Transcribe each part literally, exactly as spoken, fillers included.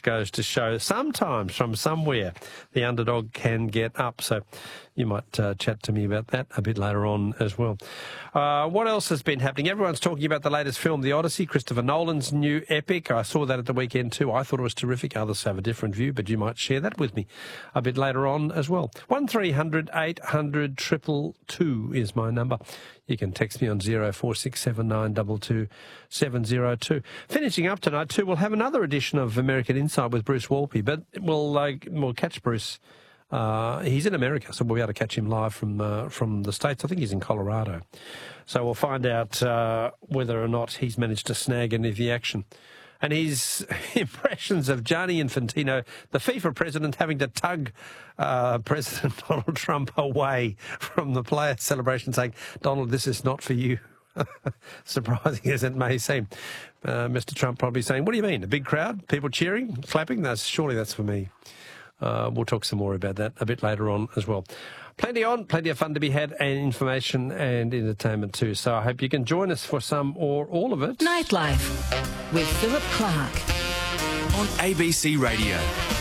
just goes to show sometimes from somewhere the underdog can get up. So you might uh, chat to me about that a bit later on as well. Uh, what else has been happening? Everyone's talking about the latest film, The Odyssey, Christopher Nolan's new epic. I saw that at the weekend too. I thought it was terrific. Others have a different view, but you might share that with me a bit later on as well. one three hundred eight hundred two two two is my number. You can text me on zero four six seven nine two two seven zero two. Finishing up tonight too, we'll have another edition of American Insight with Bruce Walpy, but we'll, uh, we'll catch Bruce. Uh, he's in America, so we'll be able to catch him live from uh, from the States. I think he's in Colorado. So we'll find out uh, whether or not he's managed to snag any of the action. And his impressions of Gianni Infantino, the FIFA president, having to tug uh, President Donald Trump away from the player celebration, saying, Donald, this is not for you. Surprising as it may seem. Uh, Mister Trump probably saying, what do you mean, a big crowd, people cheering, clapping? That's, surely that's for me. Uh, we'll talk some more about that a bit later on as well. Plenty on, plenty of fun to be had, and information and entertainment too. So I hope you can join us for some or all of it. Nightlife with Philip Clark on A B C Radio.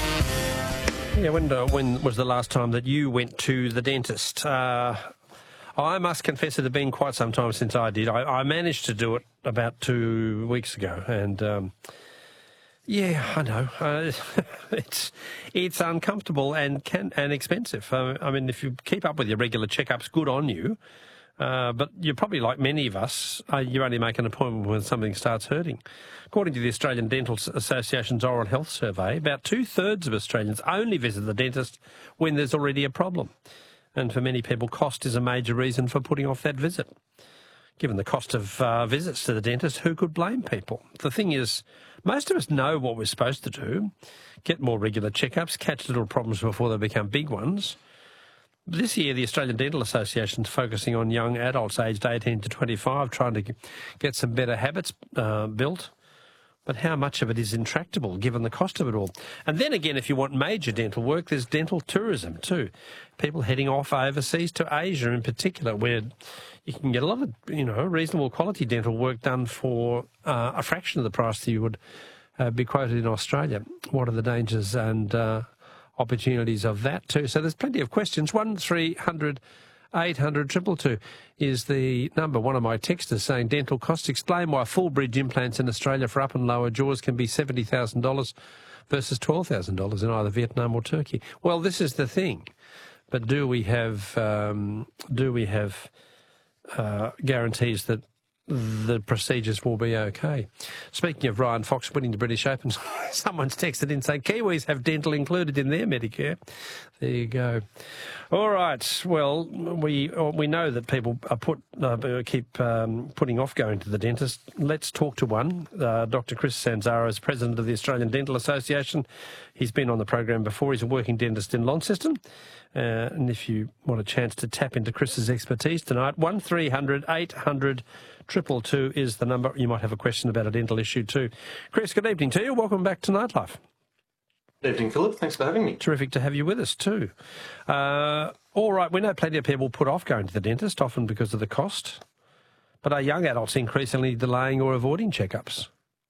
Yeah, when, uh, when was the last time that you went to the dentist? Uh, I must confess it had been quite some time since I did. I, I managed to do it about two weeks ago, and... Um, Yeah, I know. Uh, it's it's uncomfortable and can and expensive. Uh, I mean, if you keep up with your regular checkups, good on you. Uh, but you're probably like many of us. Uh, you only make an appointment when something starts hurting. According to the Australian Dental Association's Oral Health Survey, about two-thirds of Australians only visit the dentist when there's already a problem. And for many people, cost is a major reason for putting off that visit. Given the cost of uh, visits to the dentist, who could blame people? The thing is, most of us know what we're supposed to do, get more regular checkups, catch little problems before they become big ones. This year, the Australian Dental Association is focusing on young adults aged eighteen to twenty-five, trying to get some better habits uh, built. But how much of it is intractable, given the cost of it all? And then again, if you want major dental work, there's dental tourism too. People heading off overseas to Asia in particular, where you can get a lot of, you know, reasonable quality dental work done for uh, a fraction of the price that you would uh, be quoted in Australia. What are the dangers and uh, opportunities of that too? So there's plenty of questions. one three hundred eight hundred two two two is the number. One of my texters saying dental costs. Explain why full bridge implants in Australia for up and lower jaws can be seventy thousand dollars versus twelve thousand dollars in either Vietnam or Turkey. Well, this is the thing. But do we have um, do we have uh, guarantees that the procedures will be okay? Speaking of Ryan Fox winning the British Open, someone's texted in saying Kiwis have dental included in their Medicare. There you go. All right. Well, we we know that people are put uh, keep um, putting off going to the dentist. Let's talk to one. Uh, Doctor Chris Sanzaro is president of the Australian Dental Association. He's been on the program before. He's a working dentist in Launceston. Uh, and if you want a chance to tap into Chris's expertise tonight, one three hundred eight hundred two two two is the number. You might have a question about a dental issue too. Chris, good evening to you. Welcome back to Nightlife. Good evening, Philip. Thanks for having me. Terrific to have you with us too. Uh, all right, we know plenty of people put off going to the dentist, often because of the cost. But are young adults increasingly delaying or avoiding checkups?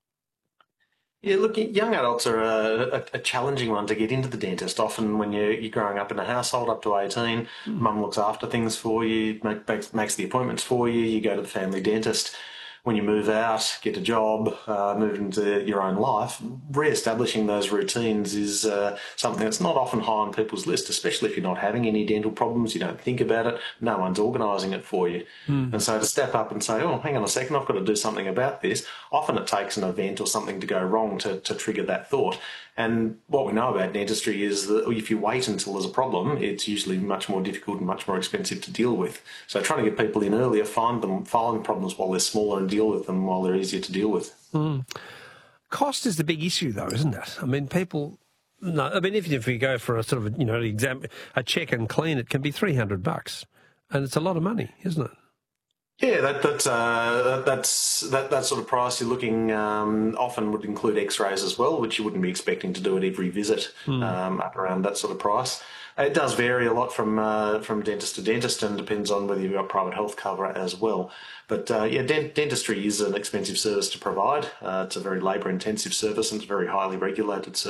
Yeah, look, young adults are a, a, a challenging one to get into the dentist. Often when you're, you're growing up in a household up to eighteen, mm. mum looks after things for you, make, makes, makes the appointments for you, you go to the family dentist. When you move out, get a job, uh, move into your own life, re-establishing those routines is uh, something that's not often high on people's list, especially if you're not having any dental problems, you don't think about it, no one's organising it for you. Mm. And so to step up and say, oh, hang on a second, I've got to do something about this, often it takes an event or something to go wrong to, to trigger that thought. And what we know about dentistry is that if you wait until there's a problem, it's usually much more difficult and much more expensive to deal with. So trying to get people in earlier, find them, find problems while they're smaller and deal with them while they're easier to deal with. Mm. Cost is the big issue, though, isn't it? I mean, people... No, I mean, even if we go for a sort of, you know, exam, a check and clean, it can be three hundred bucks. And it's a lot of money, isn't it? Yeah, that, that, uh, that's, that, that sort of price you're looking um, often would include x-rays as well, which you wouldn't be expecting to do at every visit, mm. um, up around that sort of price. It does vary a lot from uh, from dentist to dentist and depends on whether you've got private health cover as well. But, uh, yeah, dent- dentistry is an expensive service to provide. Uh, it's a very labour-intensive service and it's a very highly regulated service.